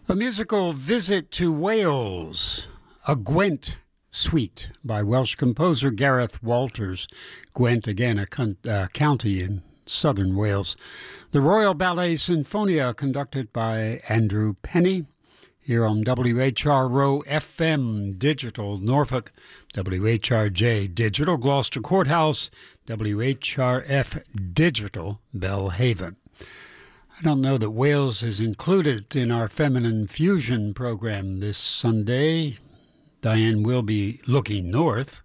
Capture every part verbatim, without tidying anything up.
A musical visit to Wales, a Gwent suite by Welsh composer Gareth Walters. Gwent, again, a con- uh, county in southern Wales. The Royal Ballet Sinfonia, conducted by Andrew Penny, here on W H R Row F M Digital Norfolk, W H R J Digital Gloucester Courthouse, W H R F Digital Belhaven. I don't know that Wales is included in our Feminine Fusion program this Sunday. Diane will be looking north.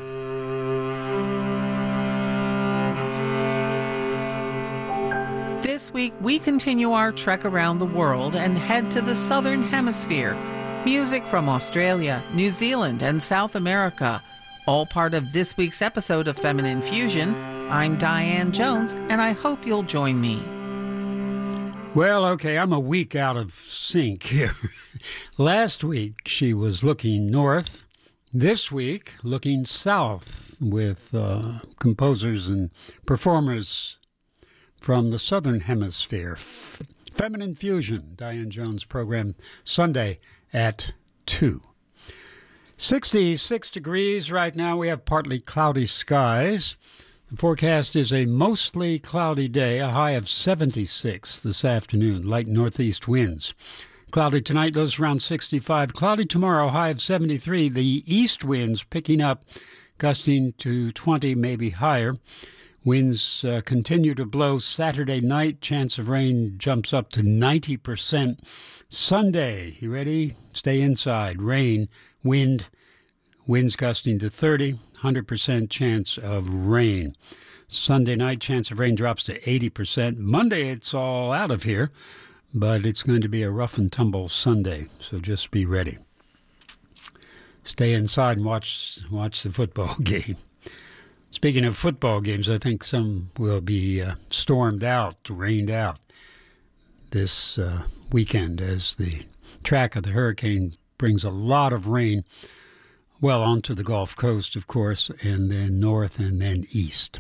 This week, we continue our trek around the world and head to the Southern Hemisphere. Music from Australia, New Zealand, and South America. All part of this week's episode of Feminine Fusion. I'm Diane Jones, and I hope you'll join me. Well, okay, I'm a week out of sync here. Last week, she was looking north. This week, looking south with uh, composers and performers from the Southern Hemisphere. F- Feminine Fusion, Diane Jones program, Sunday at two. sixty-six degrees right now. We have partly cloudy skies. The forecast is a mostly cloudy day, a high of seventy-six this afternoon, light northeast winds. Cloudy tonight, lows around sixty-five. Cloudy tomorrow, high of seventy-three. The east winds picking up, gusting to twenty, maybe higher. Winds uh, continue to blow Saturday night. Chance of rain jumps up to ninety percent. Sunday, you ready? Stay inside. Rain, wind, winds gusting to thirty. one hundred percent chance of rain. Sunday night, chance of rain drops to eighty percent. Monday, it's all out of here, but it's going to be a rough and tumble Sunday, so just be ready. Stay inside and watch watch the football game. Speaking of football games, I think some will be uh, stormed out, rained out this uh, weekend as the track of the hurricane brings a lot of rain. Well, onto the Gulf Coast, of course, and then north and then east.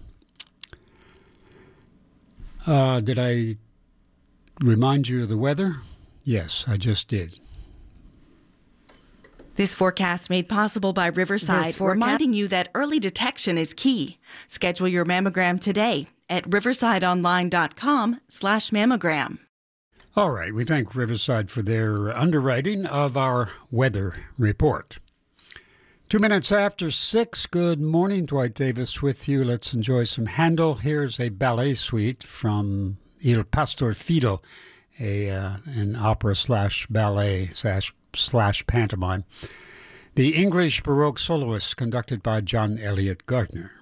Uh, did I remind you of the weather? Yes, I just did. This forecast made possible by Riverside, reminding you that early detection is key. Schedule your mammogram today at riversideonline.com slash mammogram. All right, we thank Riverside for their underwriting of our weather report. Two minutes after six, good morning. Dwight Davis with you. Let's enjoy some Handel. Here's a ballet suite from Il Pastor Fido, a uh, an opera slash ballet slash, slash pantomime. The English Baroque Soloists, conducted by John Elliott Gardner.